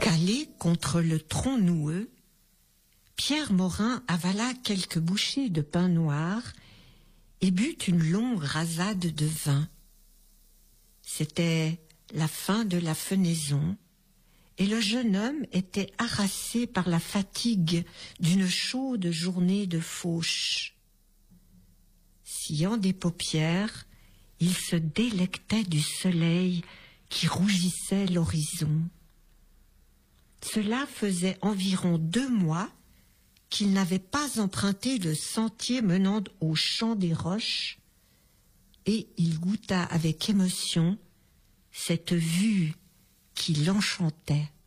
Calé contre le tronc noueux, Pierre Morin avala quelques bouchées de pain noir et but une longue rasade de vin. C'était la fin de la fenaison, et le jeune homme était harassé par la fatigue d'une chaude journée de fauche. Sciant des paupières, il se délectait du soleil qui rougissait l'horizon. Cela faisait environ 2 mois qu'il n'avait pas emprunté le sentier menant au champ des roches, et il goûta avec émotion cette vue qui l'enchantait.